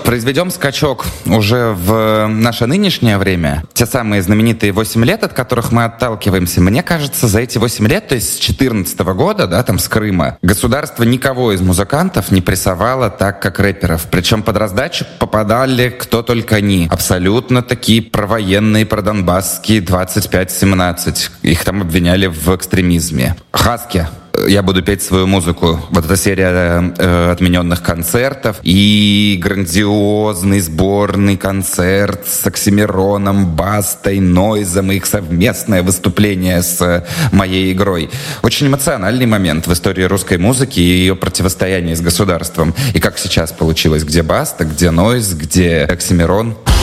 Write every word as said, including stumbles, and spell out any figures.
Произведем скачок уже в наше нынешнее время. Те самые знаменитые восемь лет, от которых мы отталкиваемся. Мне кажется, за эти восемь лет, то есть с четырнадцатого года, да, там с Крыма, государство никого из музыкантов не прессовало так, как рэперов. Причем под раздачу попадали кто только они. Абсолютно такие провоенные, продонбасские двадцать пять семнадцать. Их там обвиняли в экстремизме. Хаски. Я буду петь свою музыку. Вот эта серия э, отмененных концертов и грандиозный сборный концерт с Оксимироном, Бастой, Нойзом и их совместное выступление с моей игрой. Очень эмоциональный момент в истории русской музыки и ее противостояние с государством. И как сейчас получилось, где Баста, где Нойз, где Оксимирон.